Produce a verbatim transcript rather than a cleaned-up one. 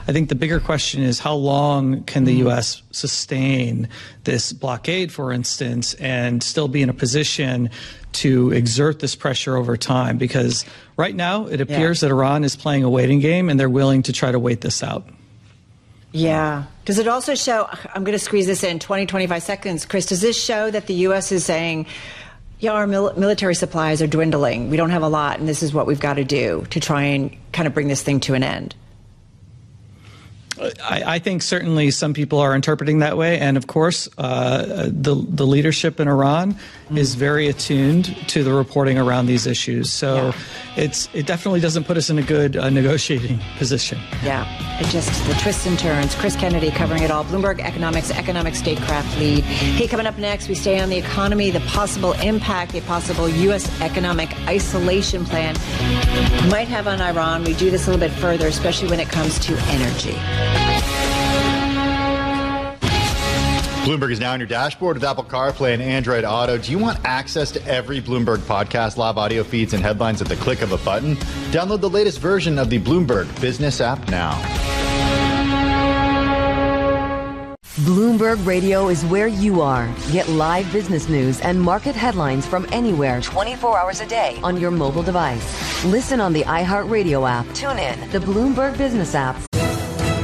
I think the bigger question is how long can the U S sustain this blockade, for instance, and still be in a position to exert this pressure over time? Because right now it appears yeah. that Iran is playing a waiting game and they're willing to try to wait this out. Yeah. Does it also show, I'm going to squeeze this in, twenty, twenty-five seconds, Chris, does this show that the U S is saying, yeah, our mil- military supplies are dwindling, we don't have a lot, and this is what we've got to do to try and kind of bring this thing to an end? I, I think certainly some people are interpreting that way, and of course, uh, the the leadership in Iran mm. is very attuned to the reporting around these issues. So, yeah. it's it definitely doesn't put us in a good uh, negotiating position. Yeah, it just the twists and turns. Chris Kennedy covering it all. Bloomberg Economics economic statecraft lead. Hey, coming up next, we stay on the economy, the possible impact a possible U S economic isolation plan might have on Iran. We do this a little bit further, especially when it comes to energy. Bloomberg is now on your dashboard with Apple CarPlay and Android Auto. Do you want access to every Bloomberg podcast, live audio feeds, and headlines at the click of a button? Download the latest version of the Bloomberg Business app now. Bloomberg Radio is where you are. Get live business news and market headlines from anywhere twenty-four hours a day on your mobile device. Listen on the iHeartRadio app. Tune in. The Bloomberg Business app.